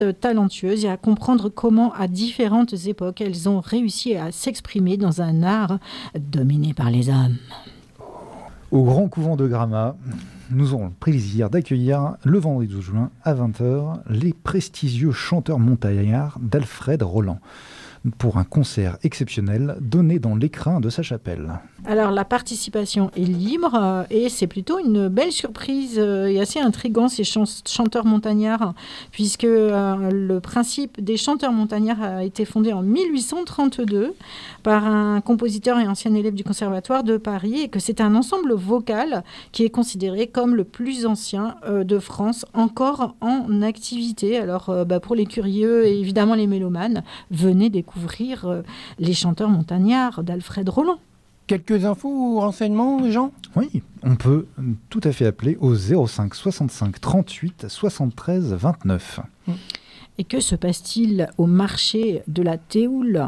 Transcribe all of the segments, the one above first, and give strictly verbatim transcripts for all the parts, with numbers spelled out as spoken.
talentueuses et à comprendre comment, à différentes époques, elles ont réussi à s'exprimer dans un art dominé par les hommes. Au Grand Couvent de Gramat, nous aurons le plaisir d'accueillir le vendredi douze juin à vingt heures les prestigieux chanteurs montagnards d'Alfred Roland pour un concert exceptionnel donné dans l'écrin de sa chapelle. Alors la participation est libre euh, et c'est plutôt une belle surprise euh, et assez intriguant ces chan- chanteurs montagnards puisque euh, le principe des chanteurs montagnards a été fondé en mille huit cent trente-deux par un compositeur et ancien élève du Conservatoire de Paris et que c'est un ensemble vocal qui est considéré comme le plus ancien euh, de France encore en activité. Alors euh, bah, pour les curieux et évidemment les mélomanes, venez découvrir euh, les chanteurs montagnards d'Alfred Roland. Quelques infos ou renseignements, Jean ? Oui, on peut tout à fait appeler au zéro cinq soixante-cinq trente-huit soixante-treize vingt-neuf. Et que se passe-t-il au marché de la Théoule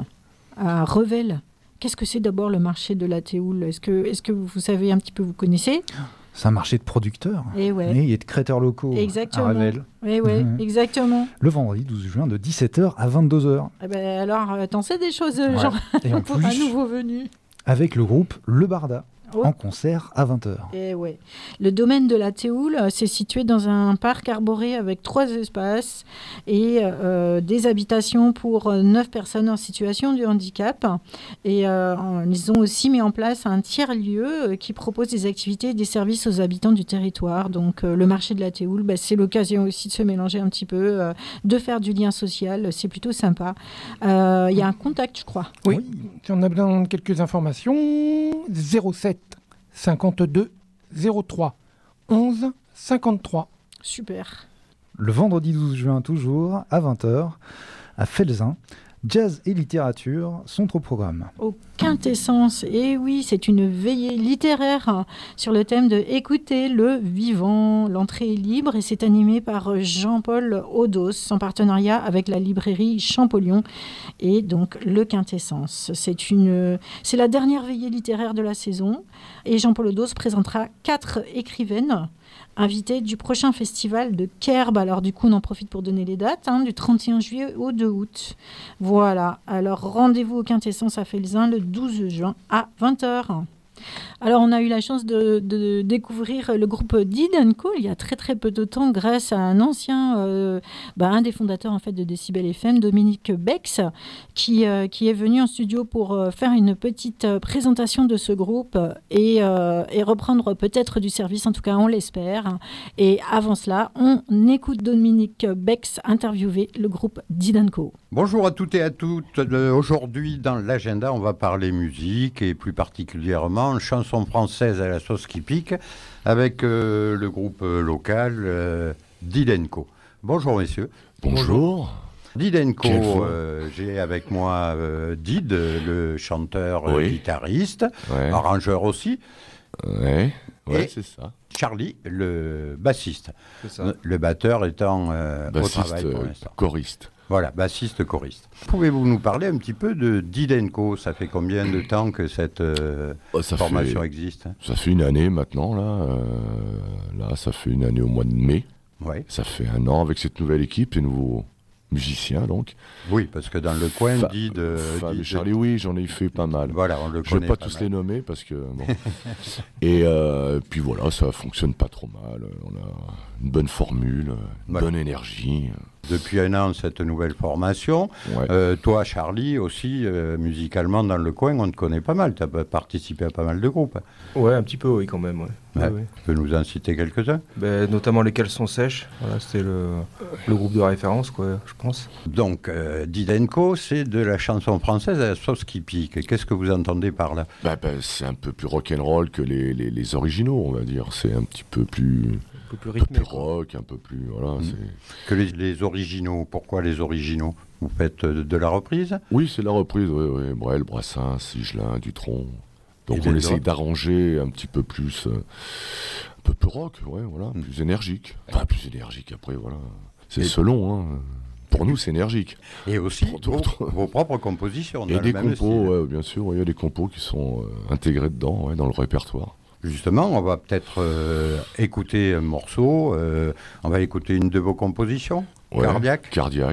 à Revel ? Qu'est-ce que c'est d'abord le marché de la Théoule ? Est-ce que, est-ce que vous savez un petit peu, vous connaissez ? C'est un marché de producteurs et, ouais. et de créateurs locaux exactement. à Revel. Oui, ouais, mmh. exactement. Le vendredi douze juin de dix-sept heures à vingt-deux heures. Eh ben, alors, t'en sais des choses, ouais. Jean, et en pour plus, un nouveau venu. Avec le groupe Le Barda. Oh. En concert à vingt heures. Et ouais. Le domaine de la Théoule, c'est situé dans un parc arboré avec trois espaces et euh, des habitations pour neuf personnes en situation de handicap. Et euh, ils ont aussi mis en place un tiers-lieu qui propose des activités et des services aux habitants du territoire. Donc euh, le marché de la Théoule, bah, c'est l'occasion aussi de se mélanger un petit peu, euh, de faire du lien social. C'est plutôt sympa. Il euh, y a un contact, je crois. Oui, oui. Si on a besoin de quelques informations, zéro sept cinquante-deux zéro trois onze cinquante-trois. Super. Le vendredi douze juin toujours, à vingt heures, à Felzin, jazz et littérature sont au programme. Au Quintessence, et oui, c'est une veillée littéraire sur le thème de écouter le vivant. L'entrée est libre et c'est animé par Jean-Paul Audos en partenariat avec la librairie Champollion et donc le Quintessence. C'est, une, c'est la dernière veillée littéraire de la saison et Jean-Paul Audos présentera quatre écrivaines invité du prochain festival de Kerb. Alors du coup, on en profite pour donner les dates, hein, du trente et un juillet au deux août. Voilà, alors rendez-vous au Quintessence à Felzin le douze juin à vingt heures. Alors, on a eu la chance de, de découvrir le groupe Did and Co il y a très très peu de temps grâce à un ancien, euh, bah, un des fondateurs en fait de Décibel F M, Dominique Bex, qui, euh, qui est venu en studio pour euh, faire une petite euh, présentation de ce groupe et, euh, et reprendre peut-être du service, en tout cas on l'espère. Et avant cela, on écoute Dominique Bex interviewer le groupe Did and Co. Bonjour à toutes et à toutes. Aujourd'hui, dans l'agenda, on va parler musique et plus particulièrement chanson française à la sauce qui pique avec euh, le groupe euh, local euh, Did and Co. Bonjour messieurs. Bonjour. Did and Co, euh, j'ai avec moi euh, Did, le chanteur, oui. euh, guitariste, ouais. arrangeur aussi. Ouais, ouais, et c'est ça. Charlie, le bassiste. C'est ça. Le batteur étant euh, bassiste, au travail pour l'instant. Choriste. Voilà, bassiste, choriste. Pouvez-vous nous parler un petit peu de Did and Co? Ça fait combien de temps que cette euh, oh, formation fait, existe? Ça fait une année maintenant, là. Euh, là, ça fait une année au mois de mai. Ouais. Ça fait un an avec cette nouvelle équipe, ces nouveaux musiciens, donc. Oui, parce que dans le coin, Fa- Did... Euh, Fa- Did Charlie, oui, j'en ai fait pas mal. Voilà, on le Je connaît. ne vais pas, pas tous mal. les nommer, parce que... Bon. Et euh, puis voilà, ça fonctionne pas trop mal. On a une bonne formule, une voilà. bonne énergie... Depuis un an, cette nouvelle formation. Ouais. Euh, toi, Charlie, aussi, euh, musicalement, dans le coin, on te connaît pas mal. Tu as participé à pas mal de groupes. Ouais, un petit peu, oui, quand même. Ouais. Ouais. Ouais, ouais. Tu peux nous en citer quelques-uns? Ben, notamment les Caleçons Sèches. Voilà, c'était le, le groupe de référence, quoi, je pense. Donc, euh, Did and Co, c'est de la chanson française à la sauce qui pique. Qu'est-ce que vous entendez par là? bah, bah, C'est un peu plus rock'n'roll que les, les, les originaux, on va dire. C'est un petit peu plus... Un peu plus rythmé, un peu plus rock, un peu plus... Voilà, mmh. c'est... Que les, les originaux, pourquoi les originaux? Vous faites de, de la reprise? Oui, c'est la reprise, oui, oui. Brel, Brassens, Sigelin, Dutronc. Donc on essaye autres. d'arranger un petit peu plus... Euh, un peu plus rock, ouais, voilà, mmh. plus énergique. Enfin, plus énergique, après, voilà. C'est Et selon, hein. Pour nous, c'est énergique. Et aussi vos, vos propres compositions. Il y a des compos, ouais, bien sûr, il y a des compos qui sont euh, intégrés dedans, ouais, dans le répertoire. Justement, on va peut-être euh, écouter un morceau. Euh, on va écouter une de vos compositions. Ouais, Cardiaque. Cardiaque.